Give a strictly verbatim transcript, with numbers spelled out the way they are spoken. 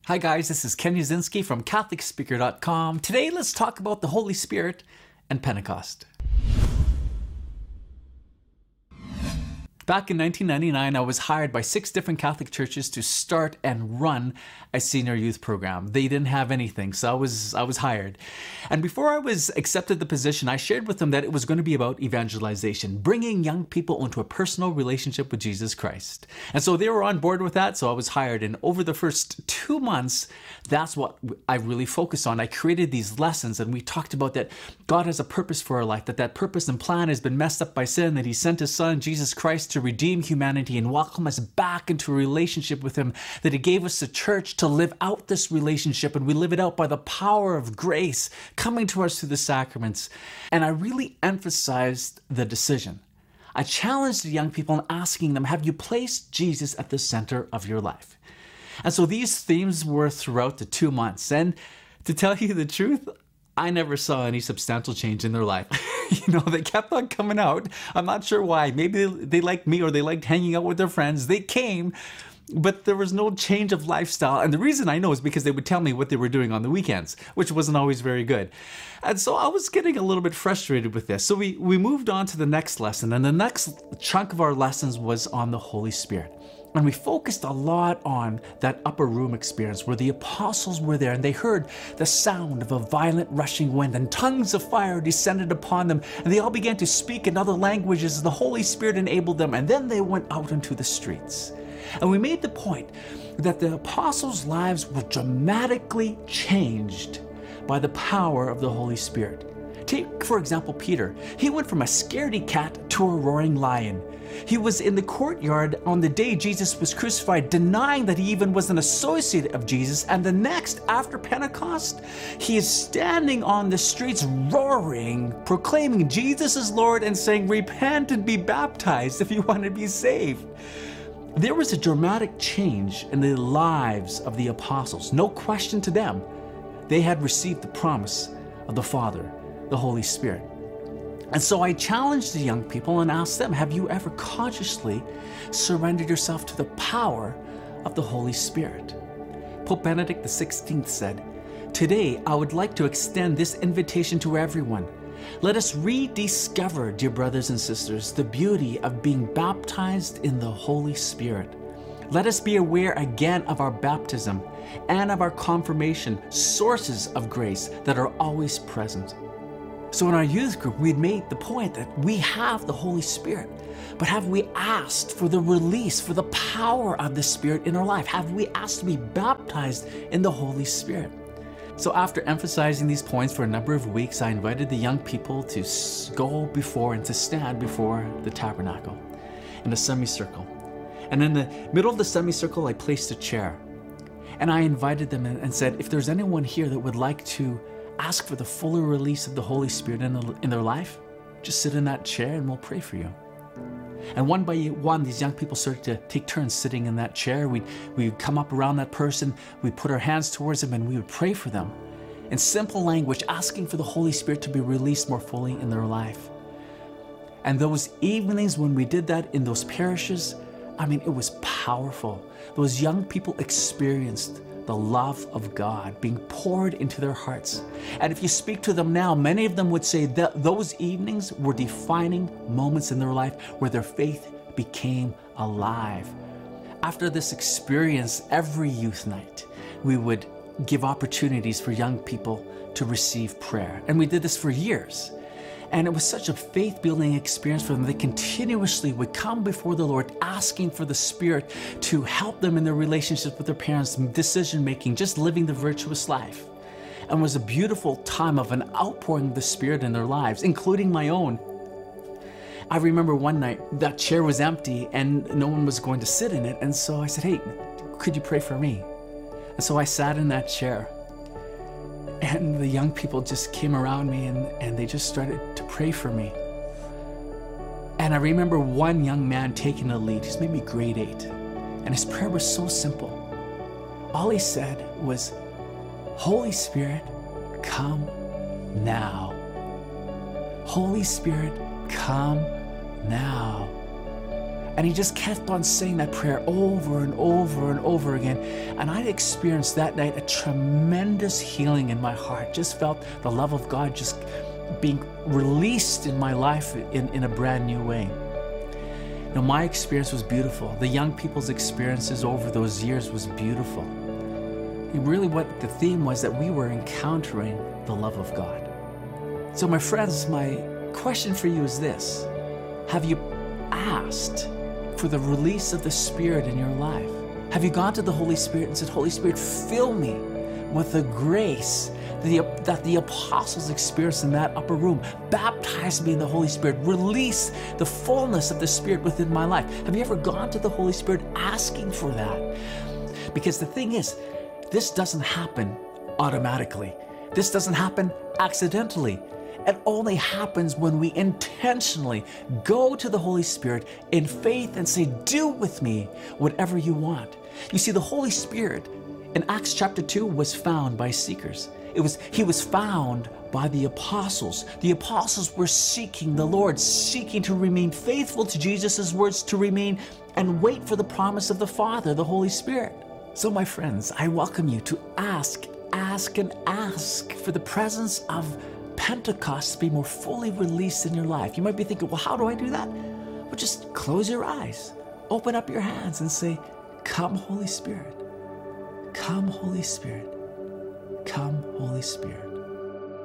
Hi guys, this is Ken Yazinski from Catholic Speaker dot com. Today let's talk about the Holy Spirit and Pentecost. Back in nineteen ninety-nine, I was hired by six different Catholic churches to start and run a senior youth program. They didn't have anything, so I was I was hired. And before I was accepted the position, I shared with them that it was going to be about evangelization, bringing young people into a personal relationship with Jesus Christ. And so they were on board with that, so I was hired. And over the first two months, that's what I really focused on. I created these lessons, and we talked about that God has a purpose for our life, that that purpose and plan has been messed up by sin, that He sent His Son, Jesus Christ, to redeem humanity and welcome us back into a relationship with Him, that He gave us the church to live out this relationship, and we live it out by the power of grace coming to us through the sacraments. And I really emphasized the decision. I challenged the young people in asking them, have you placed Jesus at the center of your life? And so these themes were throughout the two months. And to tell you the truth, I never saw any substantial change in their life. You know, they kept on coming out. I'm not sure why. Maybe they liked me or they liked hanging out with their friends. They came, but there was no change of lifestyle. And the reason I know is because they would tell me what they were doing on the weekends, which wasn't always very good. And so I was getting a little bit frustrated with this. So we, we moved on to the next lesson. And the next chunk of our lessons was on the Holy Spirit. And we focused a lot on that upper room experience where the apostles were there and they heard the sound of a violent rushing wind and tongues of fire descended upon them, and they all began to speak in other languages as the Holy Spirit enabled them, and then they went out into the streets. And we made the point that the apostles' lives were dramatically changed by the power of the Holy Spirit. Take, for example, Peter. He went from a scaredy cat to a roaring lion. He was in the courtyard on the day Jesus was crucified, denying that he even was an associate of Jesus. And the next, after Pentecost, he is standing on the streets roaring, proclaiming Jesus is Lord and saying, repent and be baptized if you want to be saved. There was a dramatic change in the lives of the apostles. No question to them. They had received the promise of the Father, the Holy Spirit. And so I challenged the young people and asked them, have you ever consciously surrendered yourself to the power of the Holy Spirit? Pope Benedict the sixteenth said, today I would like to extend this invitation to everyone. Let us rediscover, dear brothers and sisters, the beauty of being baptized in the Holy Spirit. Let us be aware again of our baptism and of our confirmation, sources of grace that are always present. So in our youth group, we'd made the point that we have the Holy Spirit, but have we asked for the release, for the power of the Spirit in our life? Have we asked to be baptized in the Holy Spirit? So after emphasizing these points for a number of weeks, I invited the young people to go before and to stand before the tabernacle in a semicircle. And in the middle of the semicircle, I placed a chair. And I invited them and said, if there's anyone here that would like to ask for the fuller release of the Holy Spirit in, the, in their life, just sit in that chair and we'll pray for you. And one by one, these young people started to take turns sitting in that chair. We'd, we'd come up around that person, we'd put our hands towards them, and we would pray for them in simple language, asking for the Holy Spirit to be released more fully in their life. And those evenings when we did that in those parishes, I mean, it was powerful. Those young people experienced the love of God being poured into their hearts. And if you speak to them now, many of them would say that those evenings were defining moments in their life where their faith became alive. After this experience, every youth night, we would give opportunities for young people to receive prayer. And we did this for years. And it was such a faith-building experience for them. They continuously would come before the Lord asking for the Spirit to help them in their relationships with their parents, decision-making, just living the virtuous life. And it was a beautiful time of an outpouring of the Spirit in their lives, including my own. I remember one night that chair was empty and no one was going to sit in it. And so I said, hey, could you pray for me? And so I sat in that chair. And the young people just came around me and, and they just started to pray for me. And I remember one young man taking the lead. He's maybe grade eight. And his prayer was so simple. All he said was, Holy Spirit, come now. Holy Spirit, come now. And he just kept on saying that prayer over and over and over again. And I experienced that night a tremendous healing in my heart. Just felt the love of God just being released in my life in, in a brand new way. You know, my experience was beautiful. The young people's experiences over those years was beautiful. And really what the theme was that we were encountering the love of God. So my friends, my question for you is this. Have you asked for the release of the Spirit in your life? Have you gone to the Holy Spirit and said, Holy Spirit, fill me with the grace that the, that the apostles experienced in that upper room? Baptize me in the Holy Spirit. Release the fullness of the Spirit within my life. Have you ever gone to the Holy Spirit asking for that? Because the thing is, this doesn't happen automatically. This doesn't happen accidentally. It only happens when we intentionally go to the Holy Spirit in faith and say, do with me whatever you want. You see, the Holy Spirit in Acts chapter two was found by seekers. It was, he was found by the apostles. The apostles were seeking the Lord, seeking to remain faithful to Jesus' words, to remain and wait for the promise of the Father, the Holy Spirit. So my friends, I welcome you to ask, ask, and ask for the presence of Pentecost to be more fully released in your life. You might be thinking, well, how do I do that? Well, just close your eyes, open up your hands and say, come, Holy Spirit. Come, Holy Spirit. Come, Holy Spirit.